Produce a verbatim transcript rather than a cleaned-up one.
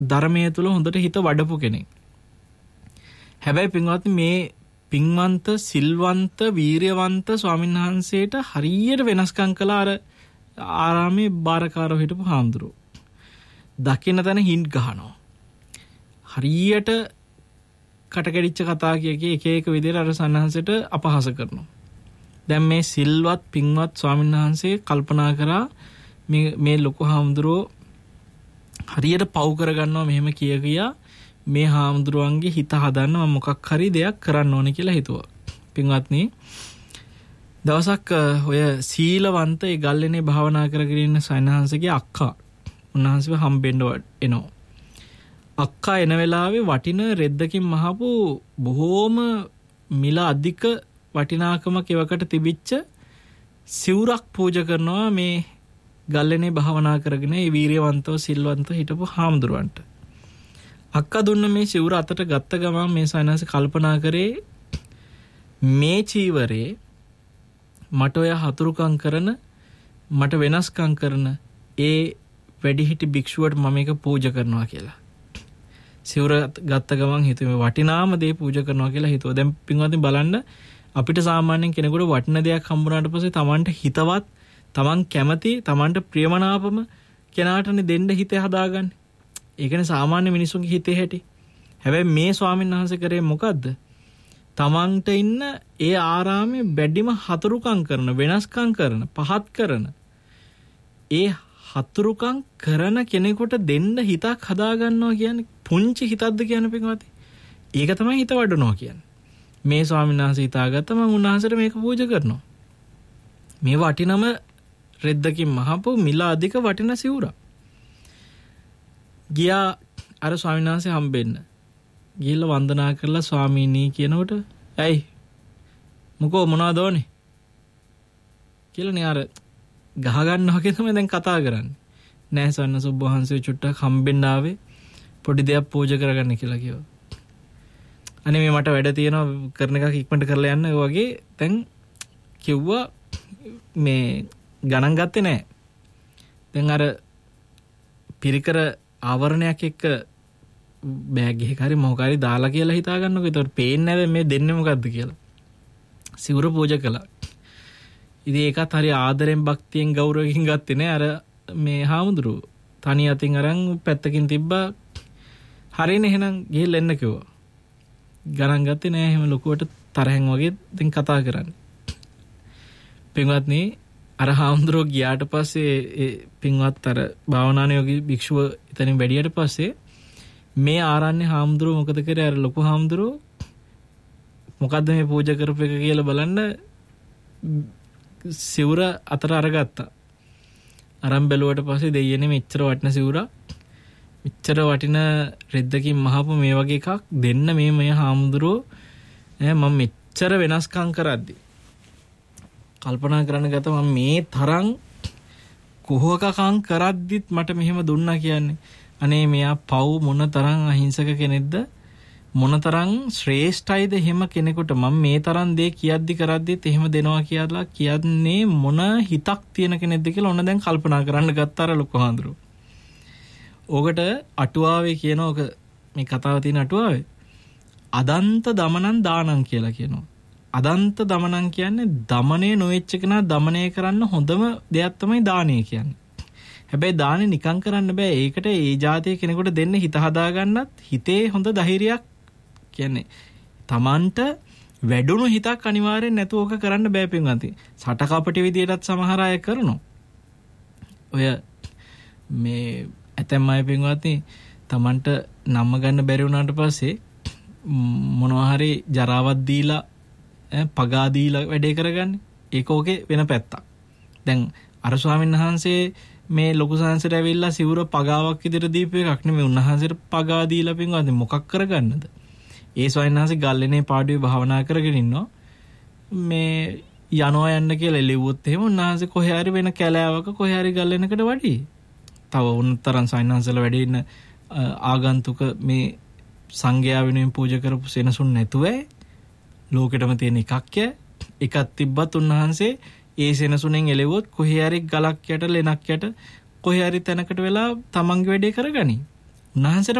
ධර්මයේ තුල හොඳට හිත වඩපු කෙනෙක්. හැබැයි පින්වත්නි මේ පින්වන්ත සිල්වන්ත වීරියවන්ත ස්වාමීන් වහන්සේට හරියට වෙනස්කම් කළා අර ආරාමේ බාරකාරව හිටපු හාමුදුරුවෝ. දකින්න තැන හින්ට් ගහනවා. හරියට කටකැඩිච්ච කතා කිය කිය එක එක විදිහට අර සන්නහන්සේට අපහාස කරනවා. දැන් මේ සිල්වත් පින්වත් ස්වාමීන් වහන්සේ කල්පනා කරා මේ මේ ලොකු හාමුදුරුවෝ හරියට පව් කරගන්නවා මෙහෙම කිය කියා මේ හාමුදුරුවන්ගේ හිත හදන්න මම මොකක් හරි දෙයක් කරන්න ඕනේ කියලා හිතුවා. පින්වත්නි දවසක් ඔය සීලවන්ත ඒ ගල්ලේනේ භාවනා කරගෙන ඉන්න සයන්හන්සේගේ අක්කා උන්වහන්සේව හම්බෙන්න එනවා. අක්කා එන වෙලාවේ වටින රෙද්දකින් මහපු බොහෝම මිල අධික වටිනාකමක් එවකට තිබිච්ච සිවුරක් පූජා කරනවා මේ ගල්ලේනේ භාවනා කරගෙන ඒ වීරියවන්තව සිල්වන්තව හිටපු හාමුදුරුවන්ට. අක්කා දුන්න මේ සිවුර අතට ගත්ත ගමන් මේ සයන්හන්සේ කල්පනා කරේ මේ චීවරේ මට ඔය හතුරුකම් කරන මට වෙනස්කම් කරන ඒ වැඩිහිටි භික්ෂුවට මම මේක පූජා කරනවා කියලා. සිවුර ගත්ත ගමන් හිතුවේ වටිනාම දේ පූජා කරනවා කියලා හිතුවා. දැන් පින්වත්නි බලන්න අපිට සාමාන්‍යයෙන් කෙනෙකුට වටින දෙයක් හම්බුනාට පස්සේ Tamanට හිතවත්, Taman කැමති, Tamanට ප්‍රියමනාපම කෙනාටනේ දෙන්න හිතේ හදාගන්නේ. ඒකනේ සාමාන්‍ය මිනිසුන්ගේ හිතේ හැටි. හැබැයි මේ ස්වාමීන් වහන්සේ කරේ මොකද්ද? තමන්ට ඉන්න ඒ ආරාමයේ බැඩිම හතුරුකම් කරන, වෙනස්කම් කරන, පහත් කරන ඒ හතුරුකම් කරන කෙනෙකුට දෙන්න හිතක් හදා ගන්නවා කියන්නේ පුංචි හිතක්ද කියන්නේ පින්වත්නි. ඒක තමයි හිත වඩනවා කියන්නේ. මේ ස්වාමීන් වහන්සේ හිතාගත්ත මම උන්වහන්සේට මේක පූජා කරනවා. මේ වටිනම රෙද්දකින් මහපු මිල අධික වටින සිවුරක්. ගියා අර ස්වාමීන් වහන්සේ හම්බෙන්න. ගිහිල්ලා වන්දනා කරලා ස්වාමීනි කියනකොට ඇයි මොකෝ මොනවද ඕනේ කියලා නේ අර ගහ ගන්නවා වගේ තමයි දැන් කතා කරන්නේ. නෑ සන්න සුබ්බ වහන්සේ චුට්ටක් හම්බෙන්න ආවේ පොඩි දෙයක් පූජා කරගන්න කියලා කිව්වා. අනේ මේ මට වැඩ තියෙනවා කරන එකක් ඉක්මනට කරලා යන්න වගේ දැන් කිව්වා මේ ගණන් ගත්තේ නෑ. දැන් අර පිරිකර ආවරණයක් එක්ක බෑග් එකේ හරි මොකක් හරි දාලා කියලා හිතා ගන්නකො. ඒතකොට පේන්නේ නැහැ මේ දෙන්නේ මොකද්ද කියලා. සිවුර පූජා කළා. ඉතින් ඒකත් හරි ආදරෙන් භක්තියෙන් ගෞරවයෙන් ගත්තේ නෑ අර මේ හාමුදුරුවෝ. තනි අතින් අරන් පැත්තකින් තිබ්බා. හරිනේ එහෙනම් ගිහිල්ලා එන්න කිව්වා. ගණන් ගත්තේ නෑ එහෙම ලොකුවට තරහෙන් වගේ දැන් කතා කරන්නේ. පින්වත්නි අර හාමුදුරුවෝ ගියාට පස්සේ ඒ පින්වත් අර භාවනානුයෝගී භික්ෂුව එතනින් වැඩියට පස්සේ මේ ආරණ්‍ය හාමුදුරුවෝ මොකද කරේ අර ලොකු හාමුදුරුවෝ මොකද්ද මේ පූජා කරපු එක කියලා බලන්න සිවුර අතර අරගත්තා. අරන් බැලුවට පස්සේ දෙයියනේ මෙච්චර වටින සිවුරක් මෙච්චර වටින රෙද්දකින් මහපු මේ වගේ එකක් දෙන්න මේ මේ හාමුදුරුවෝ ඈ මම මෙච්චර වෙනස්කම් කරද්දි කල්පනා කරන්න ගත්ත මම මේ තරම් කුහකකම් කරද්දිත් මට මෙහෙම දුන්නා කියන්නේ අනේ මෙයා පව් මොන තරම් අහිංසක කෙනෙක්ද මොන තරම් ශ්‍රේෂ්ඨයිද එහෙම කෙනෙකුට මම මේ තරම් දේ කියද්දි කරද්දිත් එහෙම දෙනවා කියලා කියන්නේ මොන හිතක් තියෙන කෙනෙක්ද කියලා ඔන්න දැන් කල්පනා කරන්න ගත්තාර ලොකු හාමුදුරුවෝ. ඕකට අටුවාවේ කියන ඕක මේ කතාව තියෙන අටුවාවේ අදන්ත දමනං දානං කියලා කියනවා. අදන්ත දමනං කියන්නේ දමනය නොවෙච්ච කෙනා දමනය කරන්න හොඳම දෙයක් තමයි දානය කියන්නේ. හැබැයි දානේ නිකන් කරන්න බෑ. ඒකට ඒ જાතිය කෙනෙකුට දෙන්න හිත හදාගන්නත් හිතේ හොඳ ධෛර්යයක් කියන්නේ Tamanට වැඩුණු හිතක් අනිවාර්යෙන් නැතුව ඕක කරන්න බෑ පින්වත්නි. සටකපටි විදියටත් සමහර අය කරනවා. ඔය මේ ඇතැම් අය පින්වත්නි Tamanට නම්ම ගන්න බැරි වුණාට පස්සේ මොනවා හරි ජරාවක් දීලා පගා දීලා වැඩේ කරගන්නේ. ඒක ඕකේ වෙන පැත්තක්. දැන් අර ස්වාමීන් වහන්සේ මේ ලොකු සංසාරයට ඇවිල්ලා සිවුර පගාවක් විදිහට දීපු එකක් නෙමෙයි. උන්වහන්සේට පගා දීලා පින්වත්නි මොකක් කරගන්නද? ඒ ස්වාමීන් වහන්සේ ගල්ලේනේ පාඩුවේ භාවනා කරගෙන ඉන්නවා. මේ යනවා යන්න කියලා එළිවුවොත් එහෙම උන්වහන්සේ කොහේ හරි වෙන කැලෑවක කොහේ හරි ගල්ලේනකට වඩි. තව උන්තරන් ස්වාමීන් වහන්සේලා වැඩ ඉන්න ආගන්තුක මේ සංඝයා වෙනුවෙන් පූජා කරපු සෙනසුන් නැතුව ලෝකෙටම තියෙන එකක් ය. එකක් තිබ්බත් උන්වහන්සේ ඒ සෙනසුනෙන් එළෙවොත් කොහේ හරි ගලක් යට ලෙනක් යට කොහේ හරි තැනකට වෙලා තමන්ගේ වැඩේ කරගනි. උන්වහන්සේට